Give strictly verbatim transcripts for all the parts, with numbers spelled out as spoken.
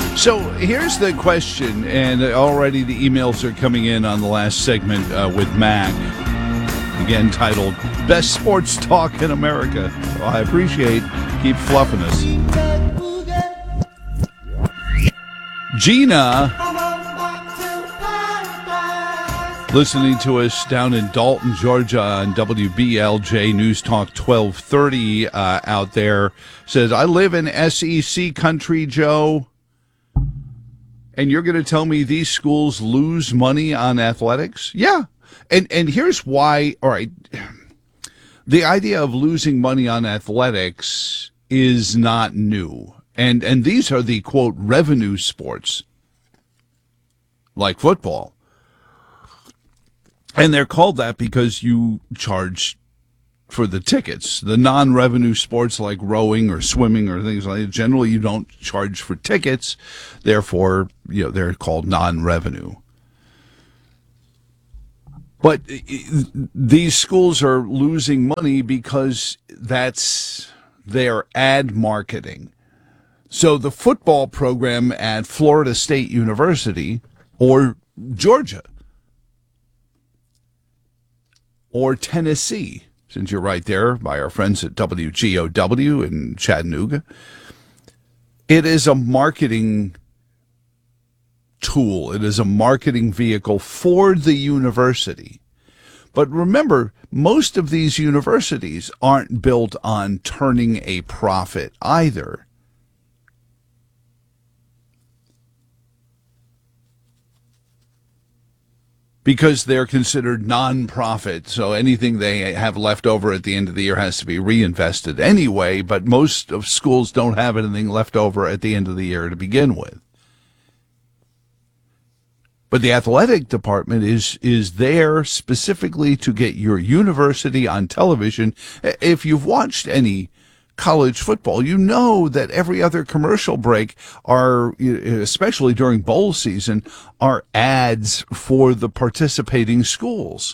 So here's the question, and already the emails are coming in on the last segment uh, with Mac, again titled Best Sports Talk in America. Well, I appreciate keep fluffing us. Gina, listening to us down in Dalton, Georgia on W B L J News Talk twelve thirty uh, out there, says, I live in S E C country, Joe. And you're going to tell me these schools lose money on athletics? Yeah. And and here's why. All right. The idea of losing money on athletics is not new. And and these are the, quote, revenue sports, like football. And they're called that because you charge for the tickets. The non-revenue sports like rowing or swimming or things like that, generally you don't charge for tickets. Therefore, you know, they're called non-revenue. But these schools are losing money because that's their ad marketing. So the football program at Florida State University or Georgia or Tennessee, since you're right there by our friends at W G O W in Chattanooga, it is a marketing tool. It is a marketing vehicle for the university. But remember, most of these universities aren't built on turning a profit either. Because they're considered non-profit, so anything they have left over at the end of the year has to be reinvested anyway, but most of schools don't have anything left over at the end of the year to begin with. But the athletic department is is there specifically to get your university on television. If you've watched any college football, you know that every other commercial break are, especially during bowl season, are ads for the participating schools.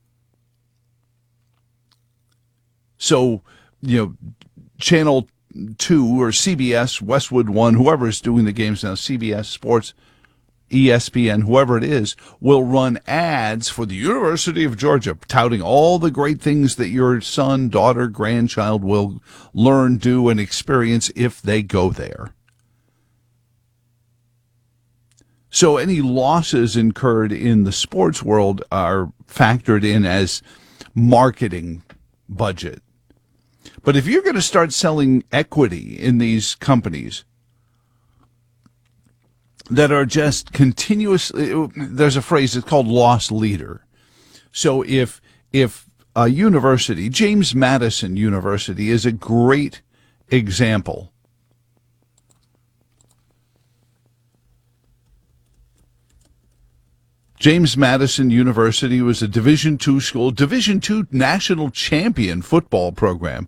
So, you know, Channel two or C B S, Westwood one, whoever is doing the games now, C B S Sports, E S P N, whoever it is, will run ads for the University of Georgia, touting all the great things that your son, daughter, grandchild will learn, do, and experience if they go there. So any losses incurred in the sports world are factored in as marketing budget. But if you're going to start selling equity in these companies that are just continuously, there's a phrase, it's called loss leader. So if if a university, James Madison University is a great example. James Madison University was a Division two school, Division two national champion football program.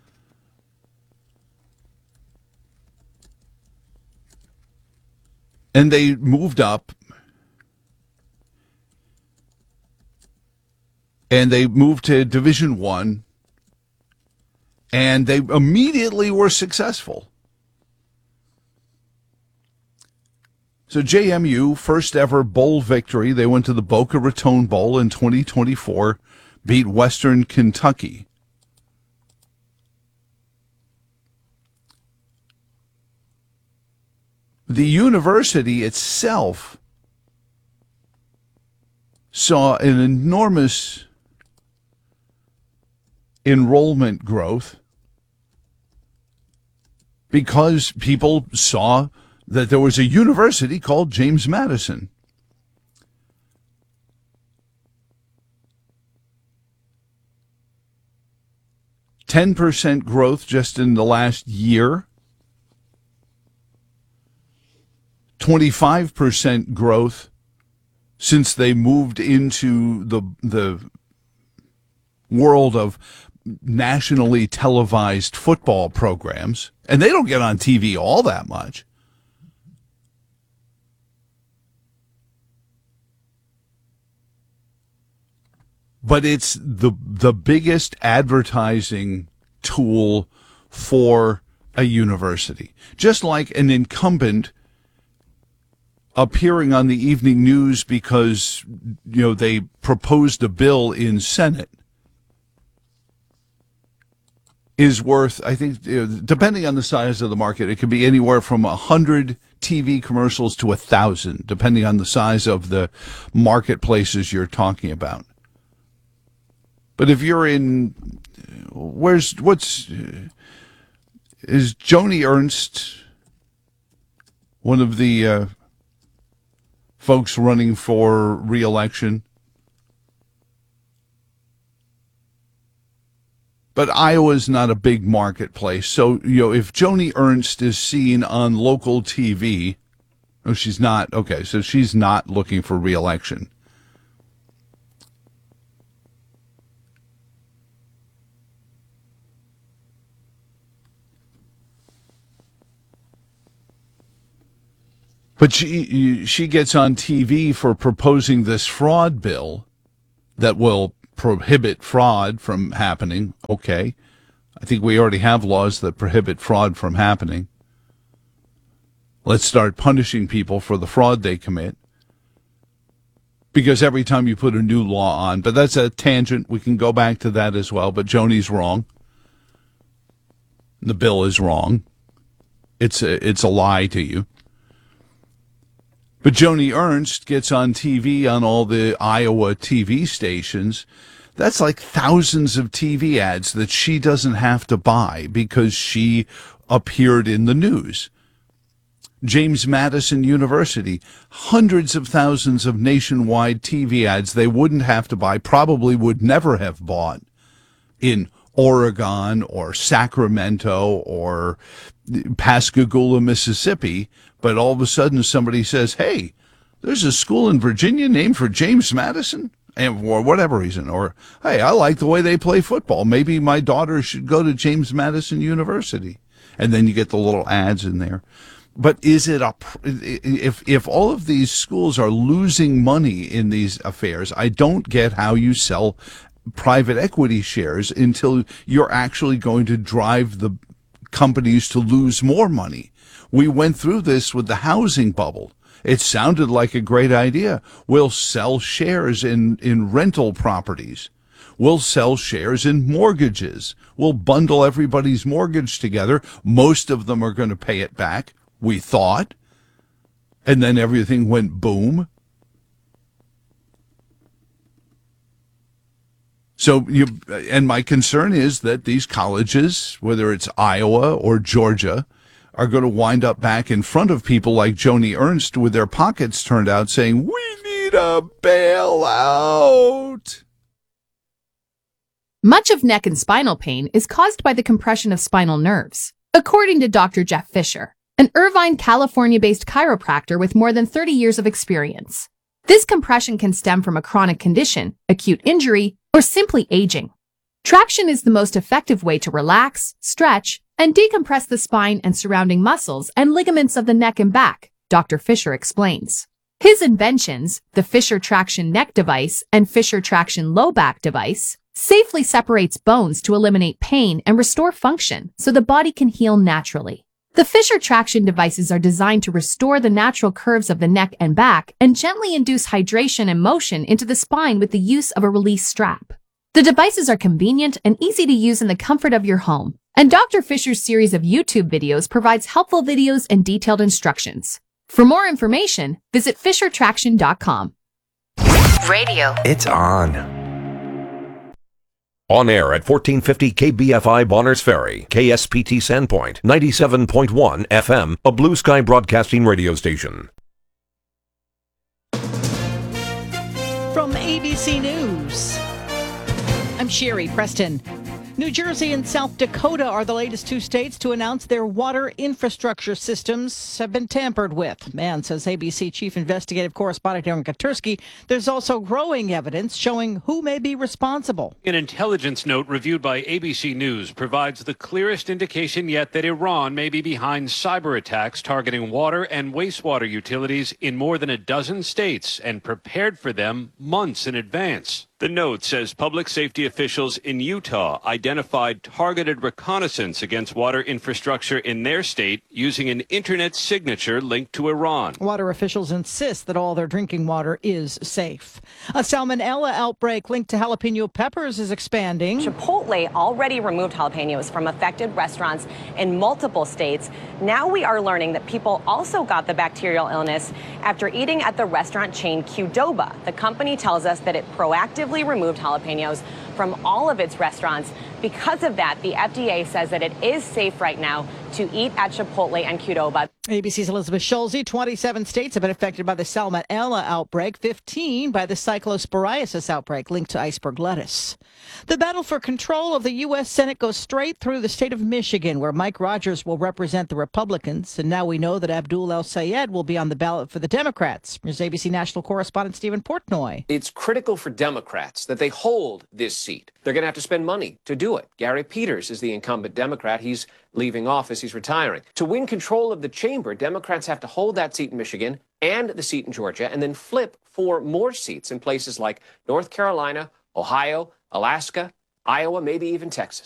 And they moved up, and they moved to Division One, and they immediately were successful. So J M U, first ever bowl victory. They went to the Boca Raton Bowl in twenty twenty-four, beat Western Kentucky. The university itself saw an enormous enrollment growth because people saw that there was a university called James Madison. ten percent growth just in the last year. twenty-five percent growth since they moved into the the world of nationally televised football programs. And they don't get on T V all that much. But it's the the biggest advertising tool for a university. Just like an incumbent appearing on the evening news because, you know, they proposed a bill in Senate is worth, I think, you know, depending on the size of the market, it could be anywhere from a hundred T V commercials to a thousand, depending on the size of the marketplaces you're talking about. But if you're in, where's, what's, is Joni Ernst one of the uh, folks running for re-election? But Iowa's not a big marketplace. So, you know, if Joni Ernst is seen on local T V, oh, she's not. Okay, so she's not looking for re-election. But she she gets on T V for proposing this fraud bill that will prohibit fraud from happening. Okay. I think we already have laws that prohibit fraud from happening. Let's start punishing people for the fraud they commit. Because every time you put a new law on, but that's a tangent. We can go back to that as well. But Joni's wrong. The bill is wrong. It's a, it's a lie to you. But Joni Ernst gets on T V on all the Iowa T V stations. That's like thousands of T V ads that she doesn't have to buy because she appeared in the news. James Madison University, hundreds of thousands of nationwide T V ads they wouldn't have to buy, probably would never have bought in Oregon or Sacramento or Pascagoula, Mississippi. But all of a sudden somebody says, hey, there's a school in Virginia named for James Madison, and for whatever reason. Or, hey, I like the way they play football. Maybe my daughter should go to James Madison University. And then you get the little ads in there. But is it a, if, if all of these schools are losing money in these affairs, I don't get how you sell private equity shares until you're actually going to drive the companies to lose more money. We went through this with the housing bubble. It sounded like a great idea. We'll sell shares in, in rental properties. We'll sell shares in mortgages. We'll bundle everybody's mortgage together. Most of them are going to pay it back, we thought. And then everything went boom. So, you, and my concern is that these colleges, whether it's Iowa or Georgia, are going to wind up back in front of people like Joni Ernst with their pockets turned out saying, we need a bailout. Much of neck and spinal pain is caused by the compression of spinal nerves, according to Doctor Jeff Fisher, an Irvine, California-based chiropractor with more than thirty years of experience. This compression can stem from a chronic condition, acute injury, or simply aging. Traction is the most effective way to relax, stretch, and decompress the spine and surrounding muscles and ligaments of the neck and back, Doctor Fisher explains. His inventions, the Fisher Traction Neck Device and Fisher Traction Low Back Device, safely separates bones to eliminate pain and restore function so the body can heal naturally. The Fisher Traction devices are designed to restore the natural curves of the neck and back and gently induce hydration and motion into the spine with the use of a release strap. The devices are convenient and easy to use in the comfort of your home, and Doctor Fisher's series of YouTube videos provides helpful videos and detailed instructions. For more information, visit fisher traction dot com. Radio. It's on. On air at fourteen fifty K B F I Bonners Ferry, K S P T Sandpoint, ninety-seven point one F M, a Blue Sky Broadcasting radio station. From A B C News, I'm Sherry Preston. New Jersey and South Dakota are the latest two states to announce their water infrastructure systems have been tampered with. Man, says A B C Chief Investigative Correspondent Aaron Katursky, there's also growing evidence showing who may be responsible. An intelligence note reviewed by A B C News provides the clearest indication yet that Iran may be behind cyber attacks targeting water and wastewater utilities in more than a dozen states and prepared for them months in advance. The note says public safety officials in Utah identified targeted reconnaissance against water infrastructure in their state using an internet signature linked to Iran. Water officials insist that all their drinking water is safe. A salmonella outbreak linked to jalapeno peppers is expanding. Chipotle already removed jalapenos from affected restaurants in multiple states. Now we are learning that people also got the bacterial illness after eating at the restaurant chain Qdoba. The company tells us that it proactively removed jalapenos from all of its restaurants. Because of that, the F D A says that it is safe right now to eat at Chipotle and Qdoba. A B C's Elizabeth Schulze. twenty-seven states have been affected by the salmonella outbreak, fifteen by the cyclosporiasis outbreak linked to iceberg lettuce. The battle for control of the U S Senate goes straight through the state of Michigan, where Mike Rogers will represent the Republicans. And now we know that Abdul El-Sayed will be on the ballot for the Democrats. Here's A B C national correspondent Stephen Portnoy. It's critical for Democrats that they hold this seat. They're going to have to spend money to do it. Gary Peters is the incumbent Democrat. He's leaving office. He's retiring. To win control of the chamber, Democrats have to hold that seat in Michigan and the seat in Georgia, and then flip for more seats in places like North Carolina, Ohio, Alaska, Iowa, maybe even Texas.